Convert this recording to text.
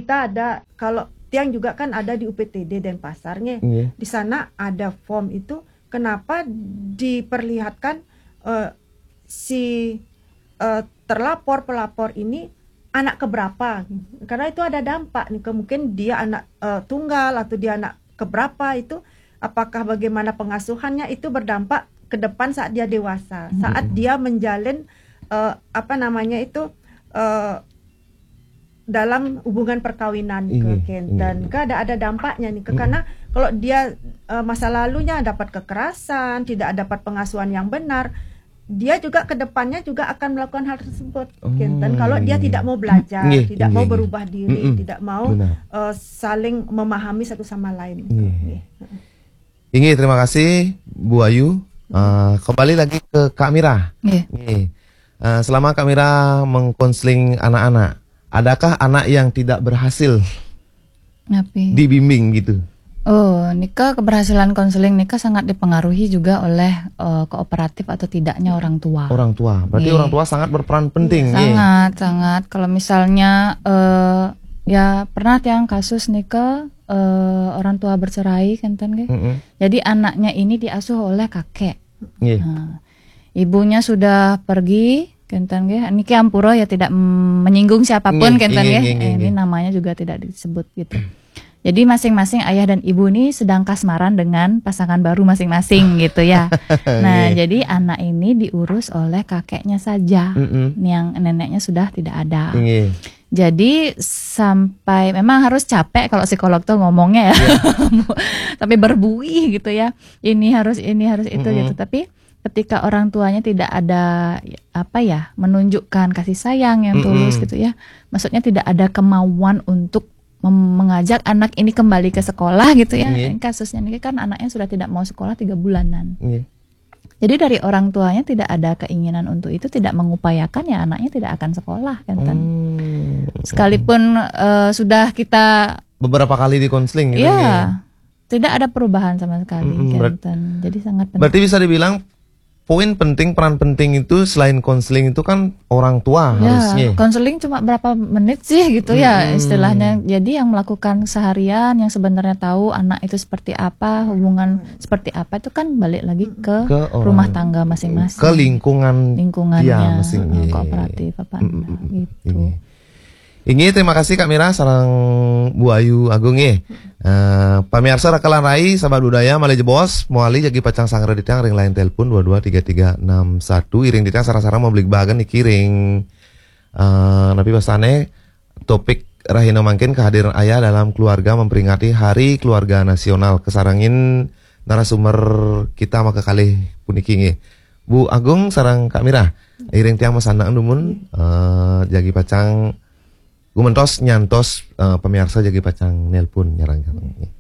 kita ada, kalau tiang juga kan ada di UPTD Denpasarnya. Di sana ada form itu, kenapa diperlihatkan si pelapor ini anak keberapa? Karena itu ada dampak nih, mungkin dia anak tunggal atau dia anak keberapa itu, apakah bagaimana pengasuhannya itu berdampak ke depan saat dia dewasa, saat dia menjalin dalam hubungan perkawinan dan ada dampaknya nih, karena kalau dia masa lalunya dapat kekerasan, tidak dapat pengasuhan yang benar, dia juga ke depannya juga akan melakukan hal tersebut. Dan kalau dia tidak mau belajar, tidak mau berubah diri, tidak mau saling memahami satu sama lain. Ini terima kasih Bu Ayu. Kembali lagi ke Kak Mira. Selama Kak Mira mengkonseling anak-anak, adakah anak yang tidak berhasil dibimbing gitu? Oh, Nika, keberhasilan konseling Nika sangat dipengaruhi juga oleh kooperatif atau tidaknya orang tua. Orang tua, berarti orang tua sangat berperan penting. Sangat. Kalau misalnya ya pernah yang kasus Nika orang tua bercerai kan Jadi anaknya ini diasuh oleh kakek. Ibunya sudah pergi kenten niki ampuro ya, tidak menyinggung siapapun kenten ini namanya juga tidak disebut gitu. Jadi masing-masing ayah dan ibu ini sedang kasmaran dengan pasangan baru masing-masing gitu ya. Nah, jadi anak ini diurus oleh kakeknya saja. Yang neneknya sudah tidak ada. Jadi sampai memang harus capek kalau psikolog tuh ngomongnya ya. Tapi berbuih gitu ya. Ini harus itu gitu. Tapi ketika orang tuanya tidak ada menunjukkan kasih sayang yang tulus gitu ya. Maksudnya tidak ada kemauan untuk mengajak anak ini kembali ke sekolah gitu ya. Kasusnya ini kan anaknya sudah tidak mau sekolah 3 bulanan. Jadi dari orang tuanya tidak ada keinginan untuk itu, tidak mengupayakan, ya anaknya tidak akan sekolah kan. Sekalipun sudah kita beberapa kali di konseling gitu tidak ada perubahan sama sekali kan. Jadi sangat penting. Berarti bisa dibilang peran penting itu selain konseling itu kan orang tua harusnya. Konseling cuma berapa menit sih gitu ya istilahnya. Jadi yang melakukan seharian, yang sebenarnya tahu anak itu seperti apa, hubungan seperti apa, itu kan balik lagi ke rumah tangga masing-masing, ke lingkungannya masing-masing, kooperatif gitu. Ini terima kasih Kak Mira sarang Bu Ayu Agung pamirsa rakalan rai sahabat budaya Malih Jebos muali jagi pacang sangre di tiang ring lain telepon 223361 iring di tiang sarang-sarang mau beli bagan ikiring tapi pasane topik rahina mangkin kehadiran ayah dalam keluarga memperingati Hari Keluarga Nasional. Kesarangin narasumber kita maka kali puniki Bu Agung sarang Kak Mira iring tiang masandang dumun jagi pacang gumentos nyantos pemirsa jagi pacang nelpon nyarang.